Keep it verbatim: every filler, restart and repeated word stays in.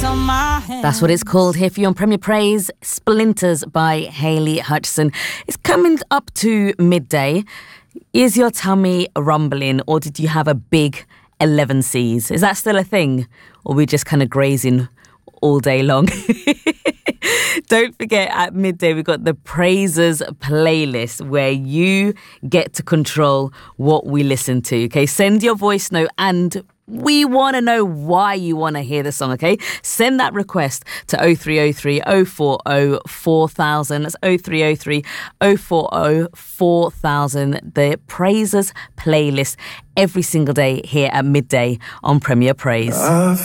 on my hands. That's what it's called here for you on Premier Praise. Splinters by Hayley Hutchison. It's coming up to midday. Is your tummy rumbling, or did you have a big eleven C's? Is that still a thing? Or are we just kind of grazing all day long? Don't forget, at midday, we've got the Praisers playlist where you get to control what we listen to, okay? Send your voice note, and we want to know why you want to hear the song, okay? Send that request to oh three oh three oh four oh four thousand. That's oh three oh three oh four oh four thousand. The Praisers playlist every single day here at midday on Premier Praise.